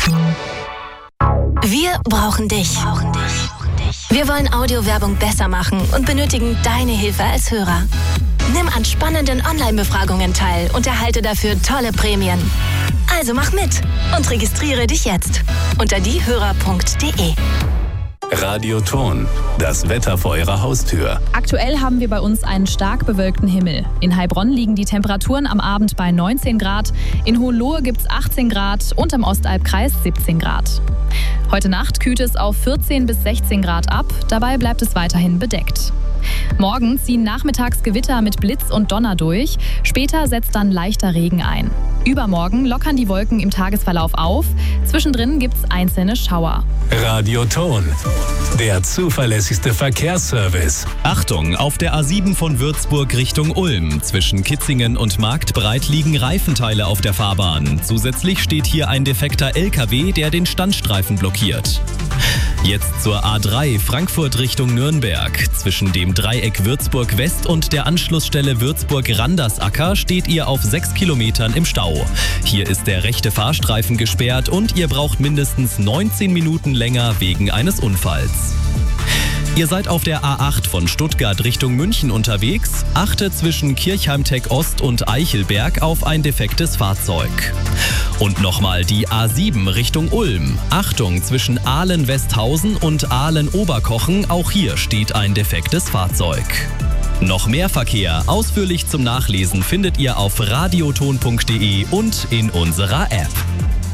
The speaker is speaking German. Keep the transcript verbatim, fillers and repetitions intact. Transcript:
Wir brauchen dich. Wir wollen Audiowerbung besser machen und benötigen deine Hilfe als Hörer. Nimm an spannenden Online-Befragungen teil und erhalte dafür tolle Prämien. Also mach mit und registriere dich jetzt unter diehörer punkt de. Radioton, das Wetter vor Ihrer Haustür. Aktuell haben wir bei uns einen stark bewölkten Himmel. In Heilbronn liegen die Temperaturen am Abend bei neunzehn Grad, in Hohenlohe gibt es achtzehn Grad und im Ostalbkreis siebzehn Grad. Heute Nacht kühlt es auf vierzehn bis sechzehn Grad ab, dabei bleibt es weiterhin bedeckt. Morgen ziehen nachmittags Gewitter mit Blitz und Donner durch, später setzt dann leichter Regen ein. Übermorgen lockern die Wolken im Tagesverlauf auf, zwischendrin gibt es einzelne Schauer. Radioton, der zuverlässigste Verkehrsservice. Achtung, auf der A sieben von Würzburg Richtung Ulm. Zwischen Kitzingen und Marktbreit liegen Reifenteile auf der Fahrbahn. Zusätzlich steht hier ein defekter L K W, der den Standstreifen blockiert. Jetzt zur A drei Frankfurt Richtung Nürnberg. Zwischen dem Dreieck Würzburg West und der Anschlussstelle Würzburg-Randersacker steht ihr auf sechs Kilometern im Stau. Hier ist der rechte Fahrstreifen gesperrt und ihr braucht mindestens neunzehn Minuten länger wegen eines Unfalls. Ihr seid auf der A acht von Stuttgart Richtung München unterwegs. Achte zwischen Kirchheimteck Ost und Eichelberg auf ein defektes Fahrzeug. Und nochmal die A sieben Richtung Ulm. Achtung, zwischen Ahlen-Westhausen und Ahlen-Oberkochen, auch hier steht ein defektes Fahrzeug. Noch mehr Verkehr ausführlich zum Nachlesen findet ihr auf radioton punkt de und in unserer App.